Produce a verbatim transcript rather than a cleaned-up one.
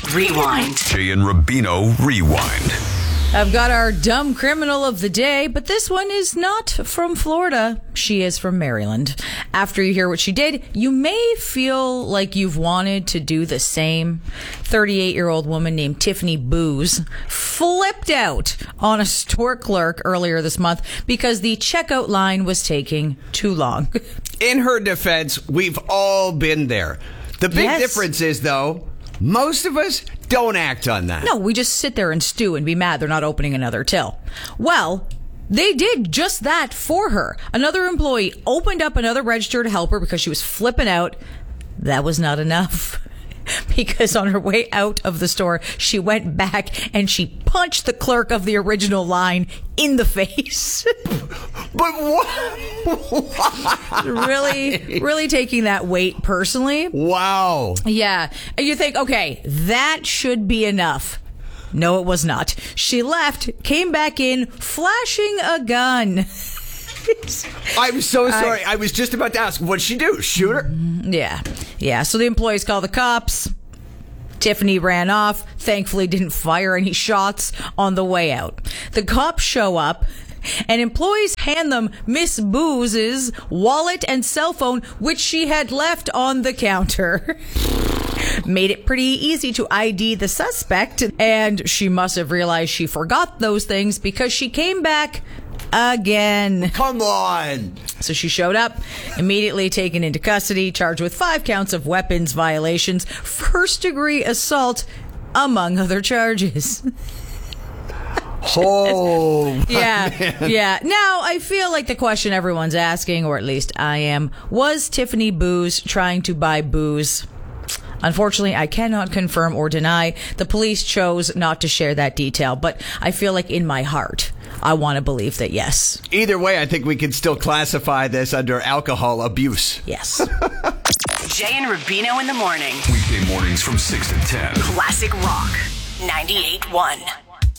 Rewind. Jay and Rubino Rewind. I've got our dumb criminal of the day, but this one is not from Florida. She is from Maryland. After you hear what she did, you may feel like you've wanted to do the same. thirty-eight-year-old woman named Tiffany Booz flipped out on a store clerk earlier this month because the checkout line was taking too long. In her defense, we've all been there. The big Yes. difference is, though, most of us don't act on that. No, we just sit there and stew and be mad they're not opening another till. Well, they did just that for her. Another employee opened up another register to help her because she was flipping out. That was not enough. Because on her way out of the store, she went back and she punched the clerk of the original line in the face. But what? really, really taking that weight personally. Wow. Yeah. And you think, okay, that should be enough. No, it was not. She left, came back in, flashing a gun. I'm so sorry. I, I was just about to ask, what'd she do? Shoot her? Yeah. Yeah. So the employees call the cops. Tiffany ran off. Thankfully didn't fire any shots on the way out. The cops show up and employees hand them Miss Booz's wallet and cell phone, which she had left on the counter. Made it pretty easy to I D the suspect, and she must have realized she forgot those things because she came back again. Come on. So she showed up, immediately taken into custody, charged with five counts of weapons violations, first degree assault, among other charges. Oh, yeah, man. yeah. Now, I feel like the question everyone's asking, or at least I am, was Tiffany Booz trying to buy booze? Unfortunately, I cannot confirm or deny. The police chose not to share that detail, but I feel like in my heart, I want to believe that yes. Either way, I think we can still classify this under alcohol abuse. Yes. Jay and Rubino in the morning. Weekday mornings from six to ten. Classic Rock ninety-eight point one.